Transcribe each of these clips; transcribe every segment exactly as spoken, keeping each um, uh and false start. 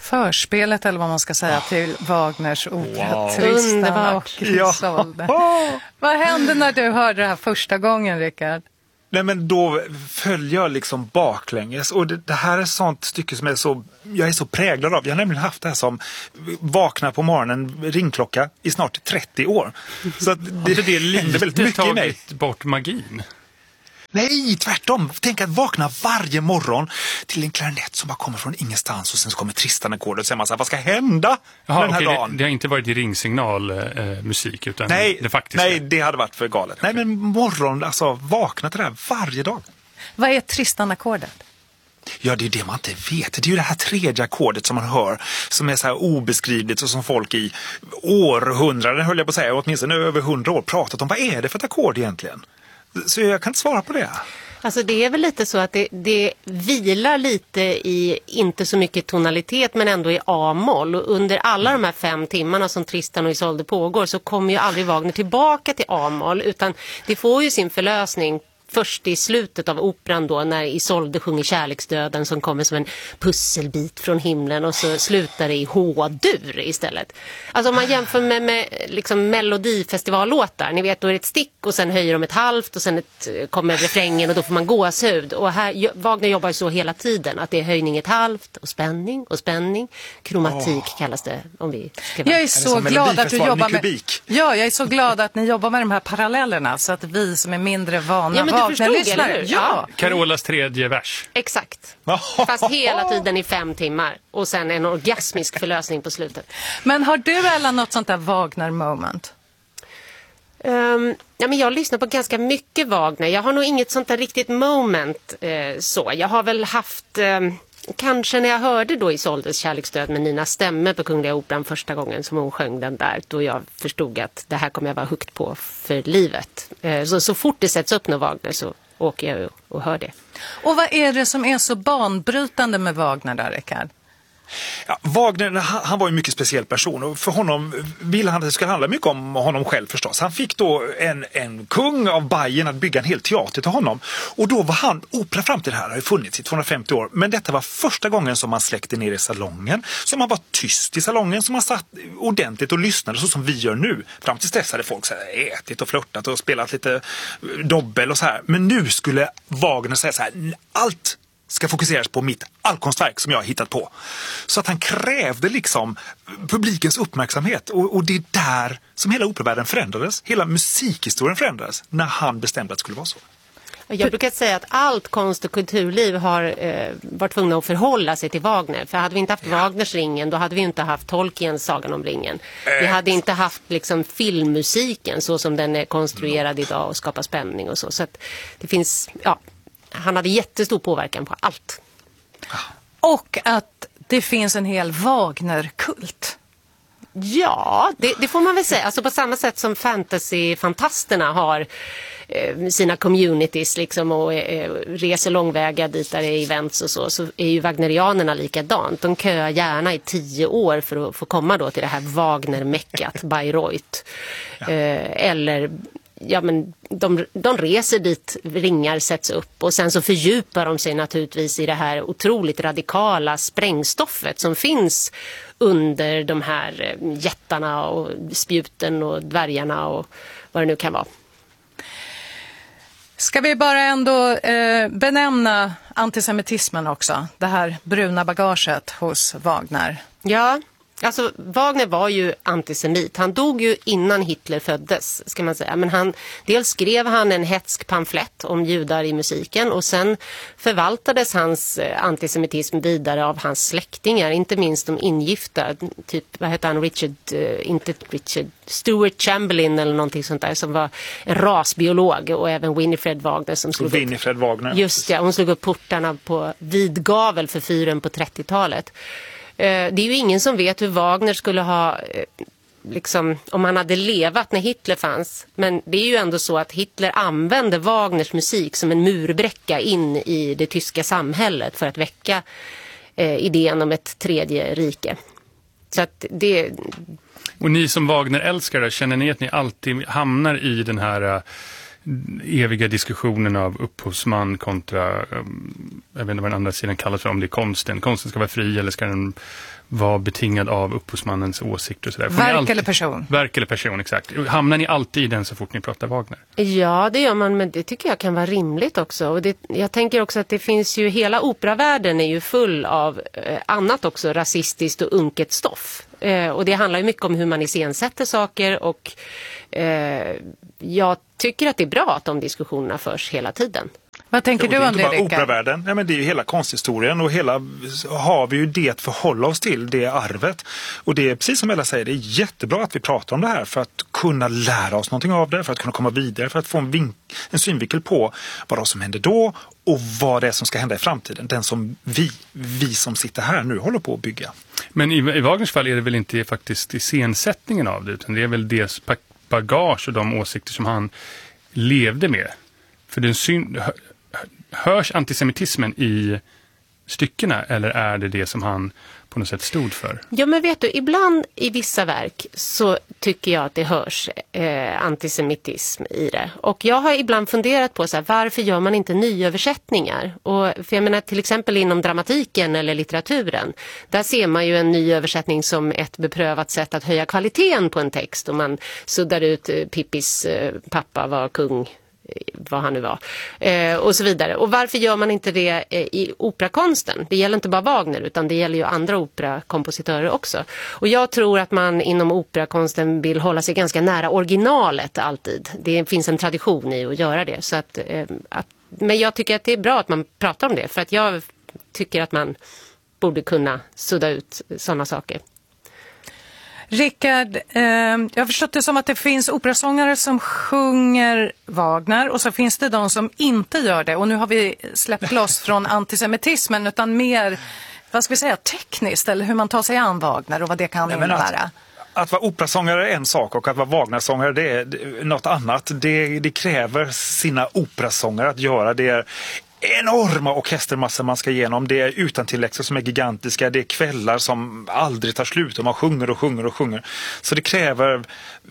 förspelet eller vad man ska säga till Wagners opera Wow. Tristan Underbart. och Isolde. Ja. Vad hände när du hörde det här första gången, Rickard? Nej, men då föll jag liksom baklänges, och det, det här är ett sånt stycke som är så, jag är så präglad av. Jag har nämligen haft det här som vaknar på morgonen, ringklocka, i snart trettio år. Så att det, det, det är väldigt mycket i mig. Bort magin. Nej, tvärtom. Tänk att vakna varje morgon till en klarinett som bara kommer från ingenstans, och sen så kommer Tristan-ackordet och säger man så här, vad ska hända Jaha, den här okej, dagen? det, det har inte varit i ringsignal eh, musik utan Nej, det faktiska. nej, det hade varit för galet. Okay. Nej, men morgon, alltså vakna till det här varje dag. Vad är Tristan-ackordet? Ja, det är det man inte vet. Det är ju det här tredje ackordet som man hör, som är så här obeskrivligt och som folk i århundraden, höll jag på att säga, åtminstone över hundra år pratat om. Vad är det för ett ackord egentligen? Så jag kan inte svara på det. Alltså det är väl lite så att det, det vilar lite i, inte så mycket tonalitet men ändå i A-moll. Och under alla de här fem timmarna som Tristan och Isolde pågår så kommer ju aldrig Wagner tillbaka till A-moll, utan det får ju sin förlösning först i slutet av operan då, när Isolde sjunger kärleksdöden som kommer som en pusselbit från himlen, och så slutar det i H-dur istället. Alltså om man jämför med, med liksom melodifestivallåtar, ni vet, då är det ett stick och sen höjer de ett halvt och sen ett, kommer refrängen och då får man gåshud. Och här, Wagner jobbar ju så hela tiden, att det är höjning ett halvt och spänning och spänning. Kromatik oh. kallas det, om vi ska vara. Jag är så glad att du jobbar med, kubik. ja, jag är så glad att ni jobbar med de här parallellerna, så att vi som är mindre vana, ja, men du förstod, eller hur? Ja. Carolas tredje vers. Exakt. Fast hela tiden i fem timmar. Och sen en orgasmisk förlösning på slutet. Men har du eller något sånt där Wagner-moment? Um, ja, men jag lyssnar på ganska mycket Wagner. Jag har nog inget sånt där riktigt moment eh, så. Jag har väl haft... Eh, kanske när jag hörde då Isoldes kärleksdöd med Nina Stämme på Kungliga Operan första gången som hon sjöng den där, då jag förstod att det här kommer jag vara högt på för livet. Eh, så, så fort det sätts upp någon Wagner så åker jag och hör det. Och vad är det som är så banbrytande med Wagner där, Rickard? Ja, Wagner, han, han var en mycket speciell person, och för honom ville han att det skulle handla mycket om honom själv förstås. Han fick då en, en kung av Bayern att bygga en hel teater till honom, och då var han, opera fram till det här har ju funnits i tvåhundrafemtio år, men detta var första gången som man släckte ner i salongen, som man var tyst i salongen, som man satt ordentligt och lyssnade så som vi gör nu. Fram till dess hade folk så här ätit och flörtat och spelat lite dobbel och så här, men nu skulle Wagner säga så här, allt ska fokuseras på mitt allkonstverk som jag har hittat på. Så att han krävde liksom publikens uppmärksamhet, och, och det är där som hela operavärlden förändrades. Hela musikhistorien förändrades när han bestämde att det skulle vara så. Jag brukar säga att allt konst- och kulturliv har eh, varit tvungna att förhålla sig till Wagner. För hade vi inte haft ja. Wagners Ringen, då hade vi inte haft Tolkiens Sagan om ringen. Äh. Vi hade inte haft liksom filmmusiken så som den är konstruerad mm. idag och skapar spänning och så. Så att det finns, ja... Han hade jättestor påverkan på allt. Och att det finns en hel Wagner-kult. Ja, det, det får man väl säga. Alltså på samma sätt som fantasy-fantasterna har eh, sina communities liksom, och eh, reser långväga dit där det är events och så, så är ju wagnerianerna likadant. De köar gärna i tio år för att få komma då till det här Wagner-meckat, Bayreuth. Ja. Eh, eller... Ja, men de, de reser dit, ringar sätts upp, och sen så fördjupar de sig naturligtvis i det här otroligt radikala sprängstoffet som finns under de här jättarna och spjuten och dvärgarna och vad det nu kan vara. Ska vi bara ändå eh, benämna antisemitismen också, det här bruna bagaget hos Wagner? Ja. Alltså Wagner var ju antisemit. Han dog ju innan Hitler föddes, ska man säga. Men han, dels skrev han en hetsk pamflett om judar i musiken, och sen förvaltades hans antisemitism vidare av hans släktingar, inte minst de ingifta. Typ, vad heter han? Richard, uh, inte Richard, Stuart Chamberlain eller någonting sånt där, som var en rasbiolog, och även Winifred Wagner som slog Winifred upp, Wagner. Just det, hon slog upp portarna på vid gavel för fyren på trettiotalet. Det är ju ingen som vet hur Wagner skulle ha, liksom, om han hade levat när Hitler fanns. Men det är ju ändå så att Hitler använde Wagners musik som en murbräcka in i det tyska samhället för att väcka eh, idén om ett tredje rike. Så att det... Och ni som Wagner-älskare, känner ni att ni alltid hamnar i den här eviga diskussionen av upphovsman kontra, um, jag vet inte vad den andra sidan kallas för, om det är konsten. Konsten ska vara fri eller ska den vara betingad av upphovsmannens åsikter och sådär. Verk alltid, eller person? Verk eller person, exakt. Hamnar ni alltid i den så fort ni pratar Wagner? Ja, det gör man, men det tycker jag kan vara rimligt också. Och det, jag tänker också att det finns ju, hela operavärlden är ju full av eh, annat också rasistiskt och unket stoff. Eh, och det handlar ju mycket om hur man iscensätter saker och eh, jag tycker att det är bra att de diskussionerna förs hela tiden. Vad tänker Ja, du om det? det, Är inte bara Rickard? operavärlden, ja, men det är ju hela konsthistorien och hela har vi ju det att förhålla oss till, det arvet. Och det är precis som Ella säger, det är jättebra att vi pratar om det här för att kunna lära oss någonting av det, för att kunna komma vidare, för att få en, vink, en synvinkel på vad det som händer då och vad det är som ska hända i framtiden. Den som vi, vi som sitter här nu håller på att bygga. Men i, i Wagners fall är det väl inte faktiskt iscensättningen av det, utan det är väl deras bagage och de åsikter som han levde med. För den syn, hörs antisemitismen i styckena eller är det det som han på något sätt stod för? Ja, men vet du, ibland i vissa verk så tycker jag att det hörs eh, antisemitism i det. Och jag har ibland funderat på så här, varför gör man inte nyöversättningar? Och, för jag menar till exempel inom dramatiken eller litteraturen, där ser man ju en ny översättning som ett beprövat sätt att höja kvaliteten på en text. Och man suddar ut eh, Pippis eh, pappa var kung, vad han nu var, eh, och så vidare. Och varför gör man inte det eh, i operakonsten? Det gäller inte bara Wagner utan det gäller ju andra operakompositörer också. Och jag tror att man inom operakonsten vill hålla sig ganska nära originalet alltid. Det finns en tradition i att göra det. Så att, eh, att, men jag tycker att det är bra att man pratar om det för att jag tycker att man borde kunna sudda ut sådana saker. Rickard, eh, jag har förstått det som att det finns operasångare som sjunger Wagner och så finns det de som inte gör det. Och nu har vi släppt loss från antisemitismen utan mer, vad ska vi säga, tekniskt eller hur man tar sig an Wagner och vad det kan Nej, men innebära. Att, att vara operasångare är en sak och att vara Wagnersångare det är något annat. Det, det kräver sina operasångare att göra det. Enorma orkestermassor man ska igenom. Det är utantilläxor som är gigantiska. Det är kvällar som aldrig tar slut och man sjunger och sjunger och sjunger. Så det kräver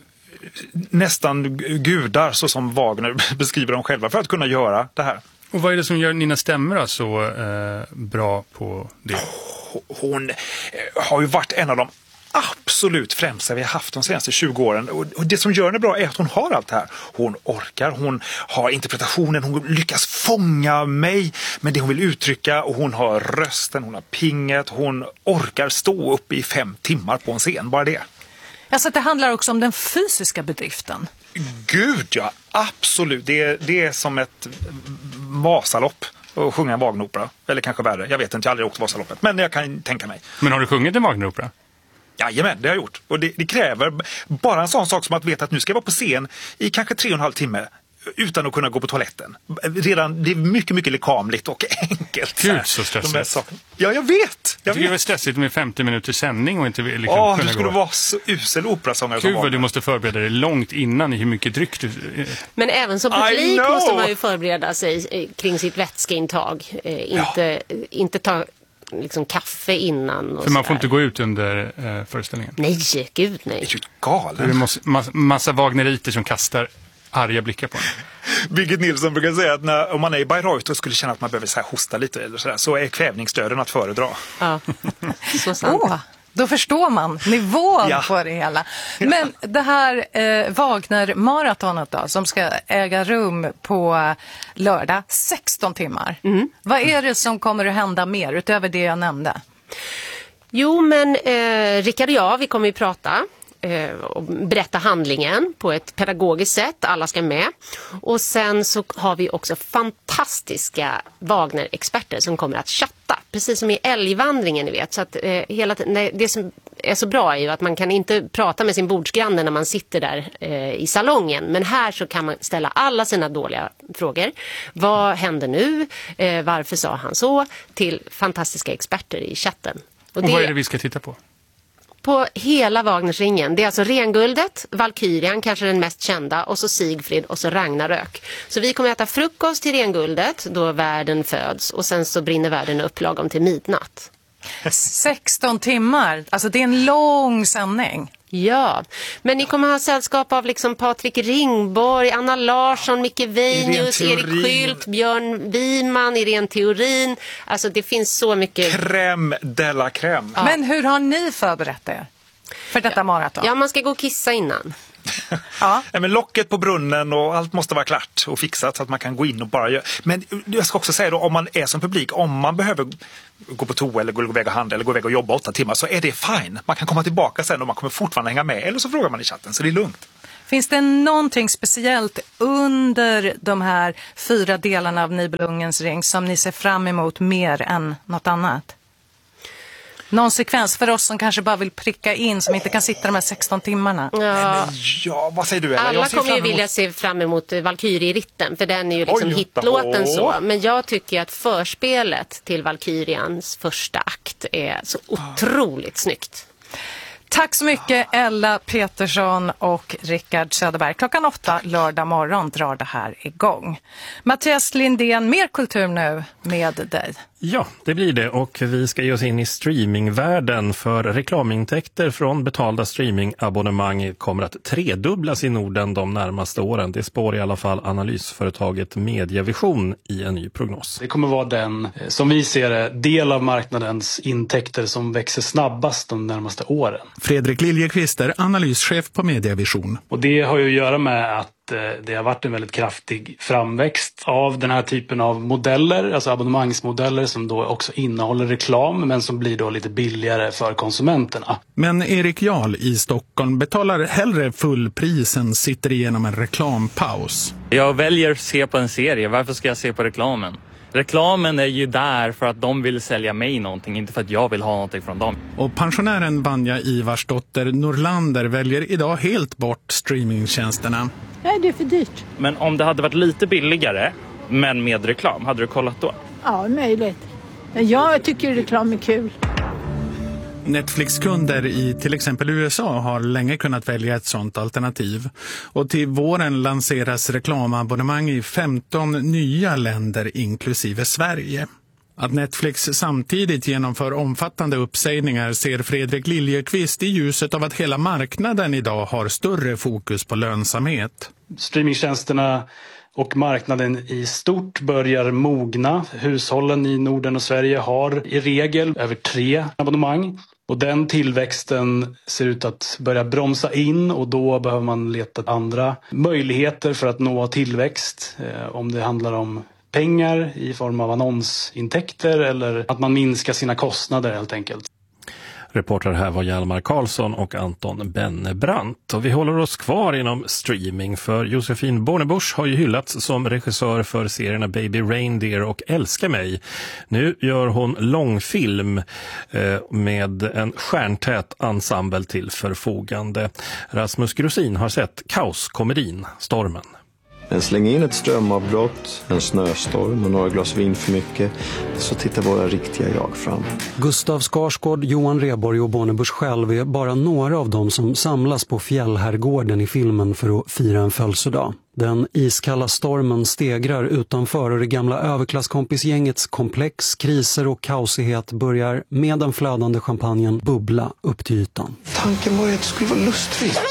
nästan gudar så som Wagner beskriver dem själva för att kunna göra det här. Och vad är det som gör Nina Stemra så eh, bra på det? Hon har ju varit en av de absolut främsta vi har haft de senaste tjugo åren. Och det som gör henne bra är att hon har allt det här. Hon orkar, hon har interpretationen, hon lyckas fånga mig med det hon vill uttrycka och hon har rösten, hon har pinget, hon orkar stå upp i fem timmar på en scen, bara det. Alltså det handlar också om den fysiska bedriften. Gud ja, absolut. Det är, det är som ett Vasalopp att sjunga en Wagneropera. Eller kanske värre, jag vet inte, jag har aldrig åkt Vasaloppet. Men jag kan tänka mig. Men har du sjungit en Wagneropera? Jajamän, det har jag gjort. Och det, det kräver bara en sån sak som att veta att nu ska jag vara på scen i kanske tre och en halv timme utan att kunna gå på toaletten. Redan, det är mycket, mycket lekamligt och enkelt. Gud, så stressigt. Ja, jag vet. Jag, jag tycker det är stressigt med femtio minuters sändning och inte liksom Åh, kunna du skulle gå. vara så usel operasångare. Gud vad du måste förbereda dig långt innan i hur mycket dryck du... Men även som publik måste man ju förbereda sig kring sitt vätskeintag. Eh, inte, ja. inte ta... liksom kaffe innan. Och för man får där. inte gå ut under eh, föreställningen. Nej, gud nej. Det är ju galet. Det är massa, massa, massa Wagneriter som kastar arga blickar på en. Birgit Nilsson brukar säga att när, om man är i Bayreuth och skulle känna att man behöver så här hosta lite eller så, där, så är kvävningsstöden att föredra. Ja, så sant. Åh, då förstår man nivån ja. på det hela. Men det här eh, Wagner-maratonet då, som ska äga rum på lördag, sexton timmar. Mm. Vad är det som kommer att hända mer utöver det jag nämnde? Jo, men eh, Rickard och jag, vi kommer ju prata eh, och berätta handlingen på ett pedagogiskt sätt. Alla ska med. Och sen så har vi också fantastiska Wagner-experter som kommer att chatta. Precis som i älgvandringen, ni vet. Så att, eh, hela t- nej, det som är så bra är ju att man kan inte prata med sin bordsgranne när man sitter där eh, i salongen. Men här så kan man ställa alla sina dåliga frågor. Vad händer nu? Eh, varför sa han så? Till fantastiska experter i chatten. Och, och det, vad är det vi ska titta på? På hela Wagnersringen. Det är alltså Renguldet, Valkyrian, kanske den mest kända, och så Sigfrid och så Ragnarök. Så vi kommer att äta frukost till Renguldet då världen föds och sen så brinner världen upp lagom till midnatt. sexton timmar, alltså det är en lång sändning. Ja, men ni kommer ha sällskap av liksom Patrik Ringborg, Anna Larsson, Micke Weinius, Erik Skylt, Björn Wiman, Irene Theorin. Alltså det finns så mycket. Crème de la crème. Ja. Men hur har ni förberett er för detta ja. maraton? Ja, man ska gå och kissa innan. Ja. Men locket på brunnen och allt måste vara klart och fixat så att man kan gå in och bara göra. Men jag ska också säga då, om man är som publik, om man behöver gå på toa eller gå iväg och handla eller gå iväg och jobba åtta timmar, så är det fine. Man kan komma tillbaka sen och man kommer fortfarande hänga med, eller så frågar man i chatten, så det är lugnt. Finns det någonting speciellt under de här fyra delarna av Nibelungens ring som ni ser fram emot mer än något annat? Någon sekvens för oss som kanske bara vill pricka in, som inte kan sitta de här sexton timmarna. Ja, men, ja vad säger du? Eller? Alla jag kommer ju vilja se fram emot Valkyrie-ritten, för den är ju liksom Oj, hitlåten oh. så. Men jag tycker att förspelet till Valkyrians första akt är så otroligt snyggt. Tack så mycket Ella Petersson och Rickard Söderberg. Klockan åtta lördag morgon drar det här igång. Mattias Lindén, mer kultur nu med dig. Ja, det blir det, och vi ska ge oss in i streamingvärlden, för reklamintäkter från betalda streamingabonnemang kommer att tredubblas i Norden de närmaste åren. Det spår i alla fall analysföretaget Mediavision i en ny prognos. Det kommer vara den, som vi ser det, del av marknadens intäkter som växer snabbast de närmaste åren. Fredrik Liljeqvist är analyschef på Mediavision. Och det har ju att göra med att det har varit en väldigt kraftig framväxt av den här typen av modeller, alltså abonnemangsmodeller som då också innehåller reklam men som blir då lite billigare för konsumenterna. Men Erik Jarl i Stockholm betalar hellre fullpris än sitter igenom en reklampaus. Jag väljer att se på en serie, varför ska jag se på reklamen? Reklamen är ju där för att de vill sälja mig någonting, inte för att jag vill ha någonting från dem. Och pensionären Vanja Ivarsdotter Norlander väljer idag helt bort streamingtjänsterna. Nej, det är för dyrt. Men om det hade varit lite billigare, men med reklam, hade du kollat då? Ja, möjligt. Jag tycker reklam är kul. Netflix-kunder i till exempel U S A har länge kunnat välja ett sådant alternativ. Och till våren lanseras reklamabonnemang i femton nya länder inklusive Sverige. Att Netflix samtidigt genomför omfattande uppsägningar ser Fredrik Liljeqvist i ljuset av att hela marknaden idag har större fokus på lönsamhet. Streamingtjänsterna och marknaden i stort börjar mogna. Hushållen i Norden och Sverige har i regel över tre abonnemang. Och den tillväxten ser ut att börja bromsa in, och då behöver man leta andra möjligheter för att nå tillväxt. Eh, om det handlar om pengar i form av annonsintäkter eller att man minskar sina kostnader helt enkelt. Reporter här var Hjalmar Karlsson och Anton Bennebrant. Och vi håller oss kvar inom streaming, för Josefin Bornebusch har ju hyllats som regissör för serierna Baby Reindeer och Älska mig. Nu gör hon långfilm eh, med en stjärntät ensemble till förfogande. Rasmus Grosin har sett kaoskomedin Stormen. Men släng in ett strömavbrott, en snöstorm och några glas vin för mycket, så tittar våra riktiga jag fram. Gustav Skarsgård, Johan Rheborg och Bornebusch själv är bara några av dem som samlas på Fjällherrgården i filmen för att fira en födelsedag. Den iskalla stormen stegrar utanför, och det gamla överklasskompisgängets komplex, kriser och kaosighet börjar med den flödande champagnen bubbla upp till ytan. Tanken var ju att det skulle vara lustfritt.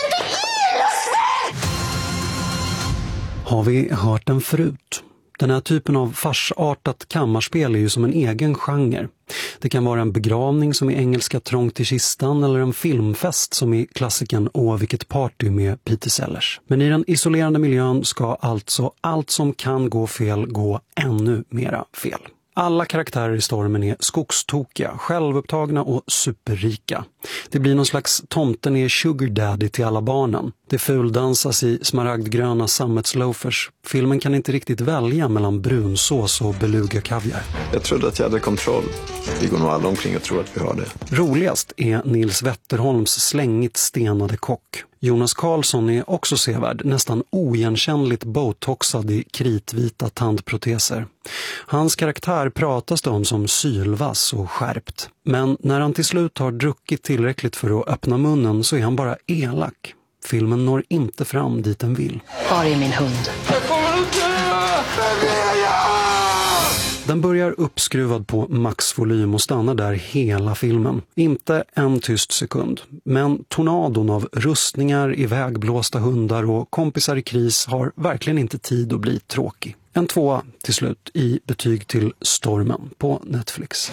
Har vi hört den förut? Den här typen av farsartat kammarspel är ju som en egen genre. Det kan vara en begravning som i engelska Trångt i kistan, eller en filmfest som i klassiken Åh vilket party med Peter Sellers. Men i den isolerande miljön ska alltså allt som kan gå fel gå ännu mera fel. Alla karaktärer i stormen är skogstokiga, självupptagna och superrika. Det blir någon slags tomten är sugar daddy till alla barnen. Det fuldansas i smaragdgröna sammetsloafers. Filmen kan inte riktigt välja mellan brunsås och beluga kaviar. Jag trodde att jag hade kontroll. Vi går nog alla omkring och tror att vi har det. Roligast är Nils Wetterholms slängigt stenade kock. Jonas Karlsson är också sevärd, nästan oigenkännligt botoxad i kritvita tandproteser. Hans karaktär pratas det om som sylvass och skärpt. Men när han till slut har druckit tillräckligt för att öppna munnen så är han bara elak. Filmen når inte fram dit den vill. Var är min hund? Den börjar uppskruvad på maxvolym och stannar där hela filmen. Inte en tyst sekund. Men tornadon av rustningar, ivägblåsta hundar och kompisar i kris har verkligen inte tid att bli tråkig. En tvåa till slut i betyg till Stormen på Netflix.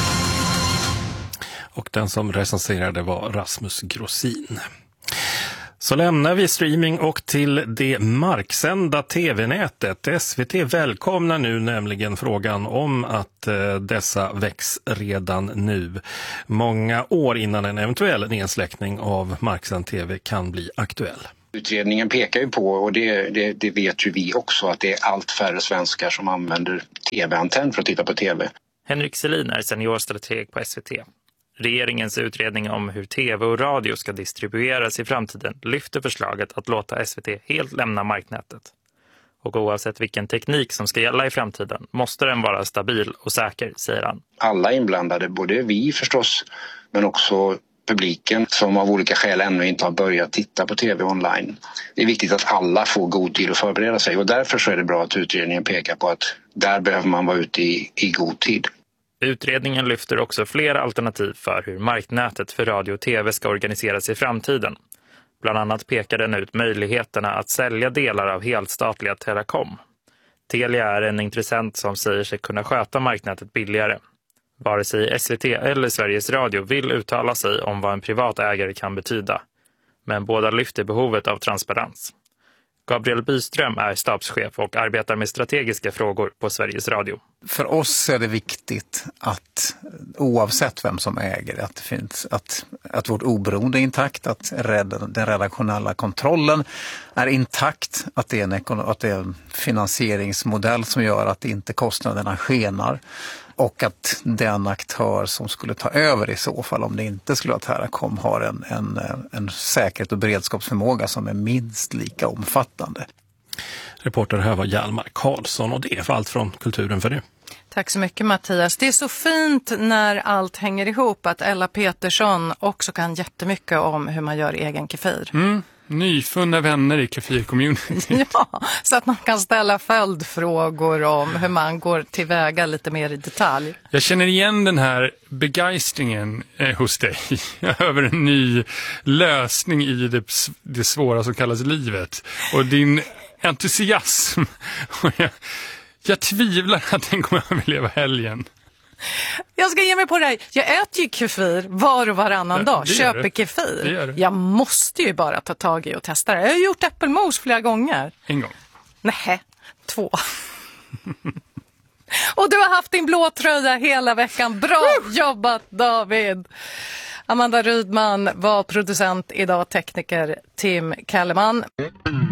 Och den som recenserade var Rasmus Grossin. Så lämnar vi streaming och till det marksända tv-nätet. S V T välkomnar nu nämligen frågan om att eh, dessa väcks redan nu. Många år innan en eventuell nedsläckning av marksänd tv kan bli aktuell. Utredningen pekar ju på, och det, det, det vet ju vi också, att det är allt färre svenskar som använder tv-antenn för att titta på tv. Henrik Selin är seniorstrateg på S V T. Regeringens utredning om hur tv och radio ska distribueras i framtiden lyfter förslaget att låta S V T helt lämna marknätet. Och oavsett vilken teknik som ska gälla i framtiden måste den vara stabil och säker, säger han. Alla inblandade, både vi förstås, men också publiken som av olika skäl ännu inte har börjat titta på tv online. Det är viktigt att alla får god tid att förbereda sig, och därför så är det bra att utredningen pekar på att där behöver man vara ute i, i god tid. Utredningen lyfter också flera alternativ för hur marknätet för radio och tv ska organiseras i framtiden. Bland annat pekar den ut möjligheterna att sälja delar av helstatliga Teracom. Telia är en intressent som säger sig kunna sköta marknätet billigare. Vare sig S V T eller Sveriges Radio vill uttala sig om vad en privat ägare kan betyda. Men båda lyfter behovet av transparens. Gabriel Byström är stabschef och arbetar med strategiska frågor på Sveriges Radio. För oss är det viktigt att oavsett vem som äger, att det finns, att, att vårt oberoende är intakt, att red, den redaktionella kontrollen är intakt, att det, är en, att det är en finansieringsmodell som gör att inte kostnaderna skenar. Och att den aktör som skulle ta över i så fall, om det inte skulle vara Teracom, har en, en, en säkerhet och beredskapsförmåga som är minst lika omfattande. Reporter här var Hjalmar Karlsson, och det är för allt från Kulturen för nu. Tack så mycket, Mattias. Det är så fint när allt hänger ihop att Ella Petersson också kan jättemycket om hur man gör egen kefir. Mm. Nyfunna vänner i kefir-community. Ja, så att man kan ställa följdfrågor om hur man går tillväga lite mer i detalj. Jag känner igen den här begeistringen eh, hos dig över en ny lösning i det, det svåra som kallas livet. Och din entusiasm. Och jag, jag tvivlar att den kommer att överleva helgen. Jag ska ge mig på det här. Jag äter ju kefir var och varannan ja, dag. Köper kefir. Jag måste ju bara ta tag i och testa det. Jag har gjort äppelmos flera gånger. En gång? Nej, två. Och du har haft din blå tröja hela veckan. Bra jobbat, David! Amanda Rydman var producent idag, tekniker Tim Kellerman.